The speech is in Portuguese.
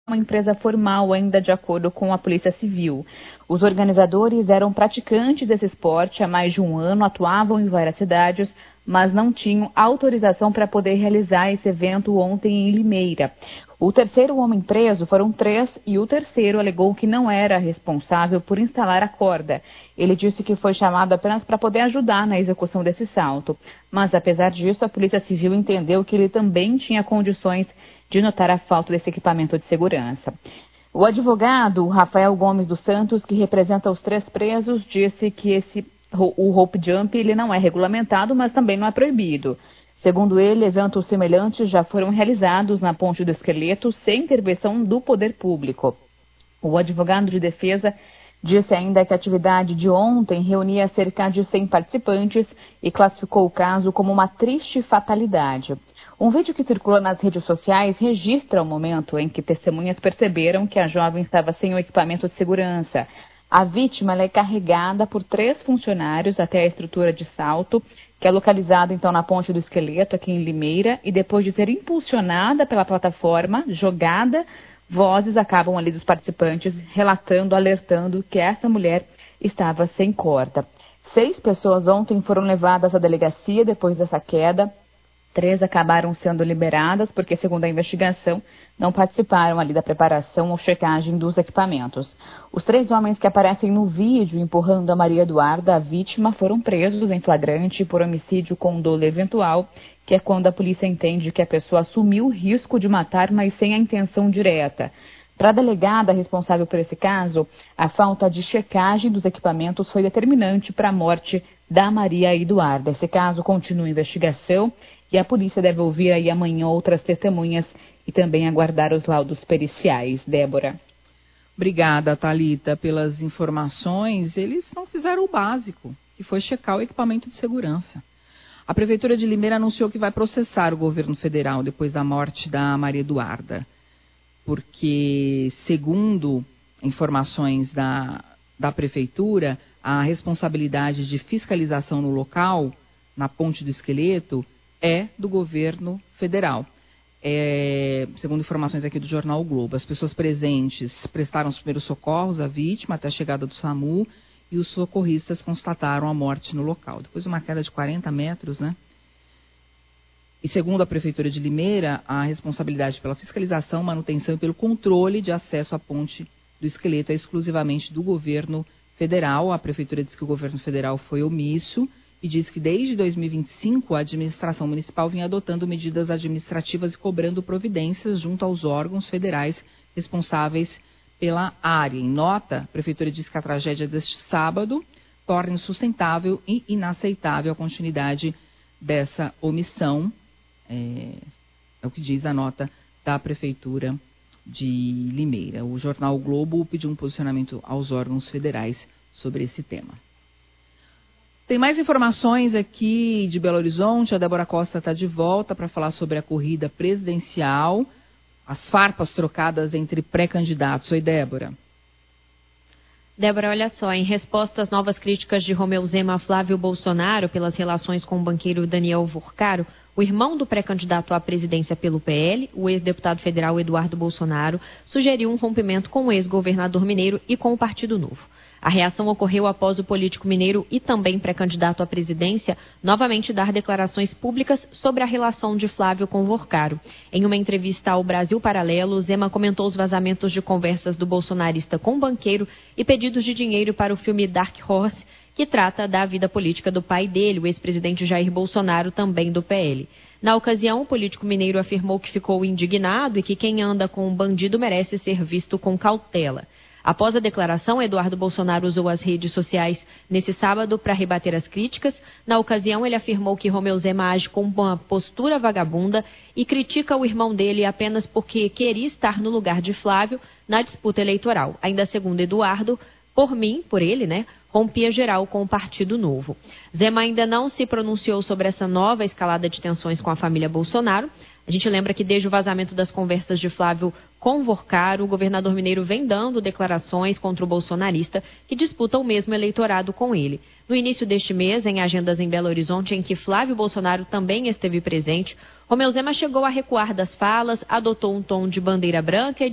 uma empresa formal ainda de acordo com a Polícia Civil. Os organizadores eram praticantes desse esporte há mais de um ano, atuavam em várias cidades, mas não tinham autorização para poder realizar esse evento ontem em Limeira. O terceiro homem preso, foram 3, e o terceiro alegou que não era responsável por instalar a corda. Ele disse que foi chamado apenas para poder ajudar na execução desse salto. Mas, apesar disso, a Polícia Civil entendeu que ele também tinha condições de notar a falta desse equipamento de segurança. O advogado Rafael Gomes dos Santos, que representa os 3 presos, disse que o rope jump ele não é regulamentado, mas também não é proibido. Segundo ele, eventos semelhantes já foram realizados na Ponte do Esqueleto sem intervenção do poder público. O advogado de defesa disse ainda que a atividade de ontem reunia cerca de 100 participantes e classificou o caso como uma triste fatalidade. Um vídeo que circula nas redes sociais registra o momento em que testemunhas perceberam que a jovem estava sem o equipamento de segurança. A vítima é carregada por 3 funcionários até a estrutura de salto, que é localizada então na Ponte do Esqueleto, aqui em Limeira, e depois de ser impulsionada pela plataforma, jogada, vozes acabam ali dos participantes relatando, alertando que essa mulher estava sem corda. 6 pessoas ontem foram levadas à delegacia depois dessa queda. 3 acabaram sendo liberadas porque, segundo a investigação, não participaram ali da preparação ou checagem dos equipamentos. Os 3 homens que aparecem no vídeo empurrando a Maria Eduarda, a vítima, foram presos em flagrante por homicídio com dolo eventual, que é quando a polícia entende que a pessoa assumiu o risco de matar, mas sem a intenção direta. Para a delegada responsável por esse caso, a falta de checagem dos equipamentos foi determinante para a morte da Maria Eduarda. Esse caso continua em investigação e a polícia deve ouvir aí amanhã outras testemunhas e também aguardar os laudos periciais. Débora. Obrigada, Thalita, pelas informações. Eles não fizeram o básico, que foi checar o equipamento de segurança. A Prefeitura de Limeira anunciou que vai processar o governo federal depois da morte da Maria Eduarda, porque, segundo informações da Prefeitura, a responsabilidade de fiscalização no local, na Ponte do Esqueleto, é do governo federal. Segundo informações aqui do jornal O Globo, as pessoas presentes prestaram os primeiros socorros à vítima até a chegada do SAMU e os socorristas constataram a morte no local. Depois de uma queda de 40 metros, né? E segundo a Prefeitura de Limeira, a responsabilidade pela fiscalização, manutenção e pelo controle de acesso à Ponte do Esqueleto é exclusivamente do governo federal. A Prefeitura diz que o governo federal foi omisso e diz que desde 2025 a administração municipal vinha adotando medidas administrativas e cobrando providências junto aos órgãos federais responsáveis pela área. Em nota, a Prefeitura diz que a tragédia deste sábado torna insustentável e inaceitável a continuidade dessa omissão. É o que diz a nota da Prefeitura de Limeira. O jornal o Globo pediu um posicionamento aos órgãos federais sobre esse tema. Tem mais informações aqui de Belo Horizonte. A Débora Costa está de volta para falar sobre a corrida presidencial, as farpas trocadas entre pré-candidatos. Oi, Débora. Débora, olha só, em resposta às novas críticas de Romeu Zema a Flávio Bolsonaro pelas relações com o banqueiro Daniel Vorcaro, o irmão do pré-candidato à presidência pelo PL, o ex-deputado federal Eduardo Bolsonaro, sugeriu um rompimento com o ex-governador mineiro e com o Partido Novo. A reação ocorreu após o político mineiro e também pré-candidato à presidência novamente dar declarações públicas sobre a relação de Flávio com Vorcaro. Em uma entrevista ao Brasil Paralelo, Zema comentou os vazamentos de conversas do bolsonarista com o banqueiro e pedidos de dinheiro para o filme Dark Horse, que trata da vida política do pai dele, o ex-presidente Jair Bolsonaro, também do PL. Na ocasião, o político mineiro afirmou que ficou indignado e que quem anda com um bandido merece ser visto com cautela. Após a declaração, Eduardo Bolsonaro usou as redes sociais nesse sábado para rebater as críticas. Na ocasião, ele afirmou que Romeu Zema age com uma postura vagabunda e critica o irmão dele apenas porque queria estar no lugar de Flávio na disputa eleitoral. Ainda segundo Eduardo, por ele, né, rompia geral com o Partido Novo. Zema ainda não se pronunciou sobre essa nova escalada de tensões com a família Bolsonaro. A gente lembra que desde o vazamento das conversas de Flávio com Vorcaro, o governador mineiro vem dando declarações contra o bolsonarista que disputa o mesmo eleitorado com ele. No início deste mês, em agendas em Belo Horizonte, em que Flávio Bolsonaro também esteve presente, Romeu Zema chegou a recuar das falas, adotou um tom de bandeira branca e